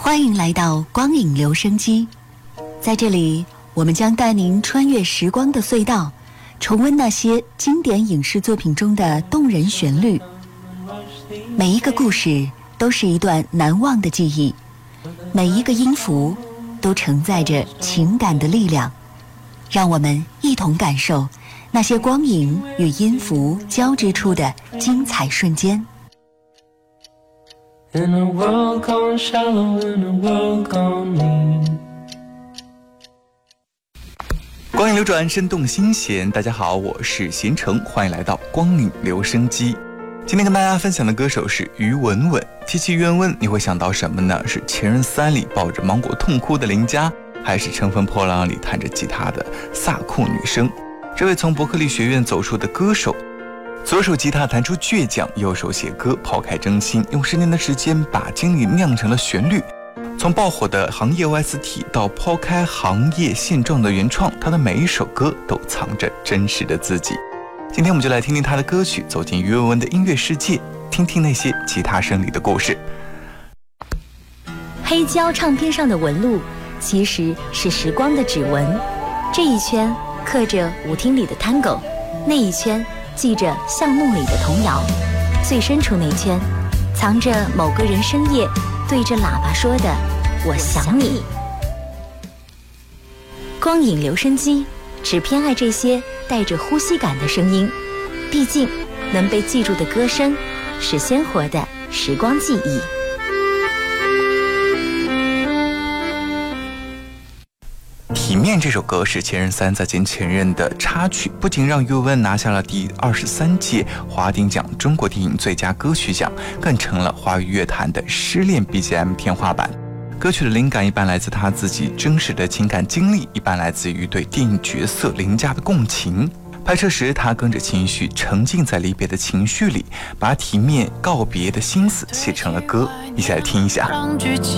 欢迎来到光影留声机，在这里我们将带您穿越时光的隧道，重温那些经典影视作品中的动人旋律。每一个故事都是一段难忘的记忆，每一个音符都承载着情感的力量。让我们一同感受那些光影与音符交织出的精彩瞬间。 In a world gone shallow, in a world gone mean。 光影流转，生动心弦。大家好，我是贤成，欢迎来到光影留声机。今天跟大家分享的歌手是于文文。提起于文文，你会想到什么呢？是《前任三》里抱着芒果痛哭的林佳，还是《乘风破浪》里弹着吉他的飒酷女生？这位从伯克利学院走出的歌手，左手吉他弹出倔强，右手写歌抛开真心，用10年的时间把经历酿成了旋律。从爆火的行业 OST 到抛开行业现状的原创，他的每一首歌都藏着真实的自己。今天我们就来听听他的歌曲，走进于文文的音乐世界，听听那些吉他声里的故事。 黑胶唱片上的纹路其实是时光的指纹，这一圈刻着舞厅里的 Tango， 那一圈记着巷弄里的童谣，最深处那圈藏着某个人深夜对着喇叭说的我想你。光影留声机只偏爱这些带着呼吸感的声音，毕竟能被记住的歌声是鲜活的时光记忆。 体面这首歌是《前任三》再见前任的插曲，不仅让于文文拿下了第23届华鼎奖中国电影最佳歌曲奖，更成了华语乐坛的失恋 BGM 天花板。歌曲的灵感一般来自他自己真实的情感经历，一般来自于对电影角色凌驾的共情。拍摄时他跟着情绪沉浸在离别的情绪里，把体面告别的心思写成了歌，一起来听一下。